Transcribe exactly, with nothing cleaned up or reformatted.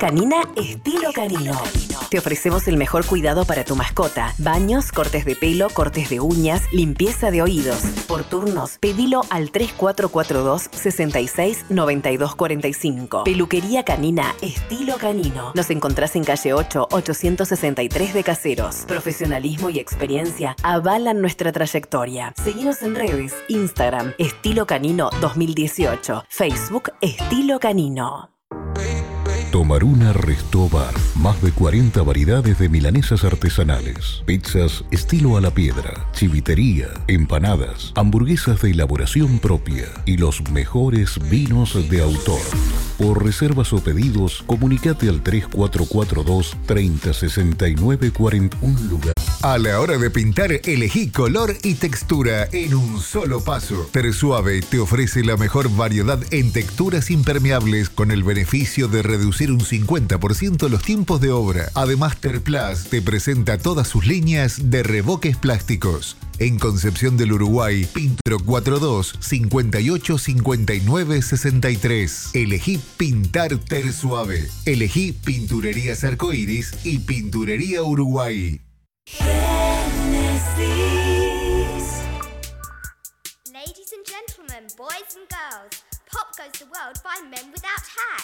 Canina estilo canino. Te ofrecemos el mejor cuidado para tu mascota. Baños, cortes de pelo, cortes de uñas, limpieza de oídos. Por turnos, pedilo al tres cuatro cuatro dos, seis seis, nueve dos cuatro cinco. Peluquería canina estilo canino. Nos encontrás en calle ocho, ochocientos sesenta y tres de Caseros. Profesionalismo y experiencia avalan nuestra trayectoria. Seguinos en redes, Instagram, Estilo Canino dos mil dieciocho, Facebook, Estilo Canino. Tomaruna Resto Bar. Más de cuarenta variedades de milanesas artesanales, pizzas estilo a la piedra, chivitería, empanadas, hamburguesas de elaboración propia y los mejores vinos de autor. Por reservas o pedidos, comunicate al tres cuatro cuatro dos, treinta, sesenta y nueve, cuarenta. Un lugar. A la hora de pintar, elegí color y textura en un solo paso. Tersuave te ofrece la mejor variedad en texturas impermeables con el beneficio de reducir un cincuenta por ciento los tiempos de obra. Además, Terplas te presenta todas sus líneas de revoques plásticos. En Concepción del Uruguay, Pintro cuarenta y dos, cincuenta y ocho, cincuenta y nueve, sesenta y tres. Elegí pintar Tersuave. Elegí Pinturerías Arcoiris y Pinturería Uruguay. Ladies and gentlemen, boys and girls, pop goes the world by men without hats.